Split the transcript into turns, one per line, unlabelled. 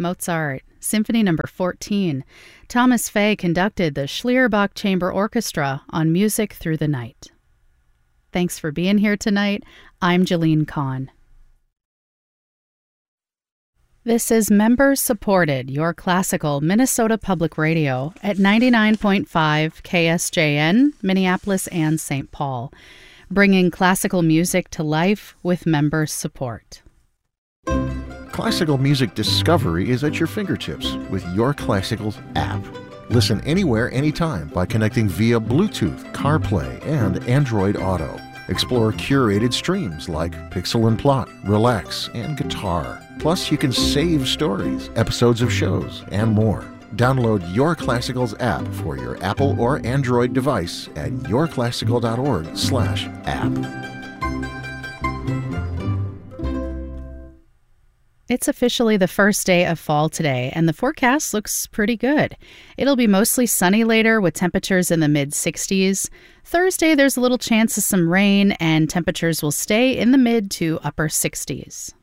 Mozart, Symphony No. 14. Thomas Fay conducted the Schlierbach Chamber Orchestra on Music Through the Night. Thanks for being here tonight. I'm Jalene Kahn. This is member-supported, your classical Minnesota Public Radio at 99.5 KSJN, Minneapolis and St. Paul, bringing classical music to life with member support.
Classical music discovery is at your fingertips with Your Classicals app. Listen anywhere, anytime by connecting via Bluetooth, CarPlay, and Android Auto. Explore curated streams like Pixel and Plot, Relax, and Guitar. Plus, you can save stories, episodes of shows, and more. Download Your Classicals app for your Apple or Android device at yourclassical.org/app.
It's officially the first day of fall today, and the forecast looks pretty good. It'll be mostly sunny later with temperatures in the mid-60s. Thursday, there's a little chance of some rain, and temperatures will stay in the mid to upper 60s.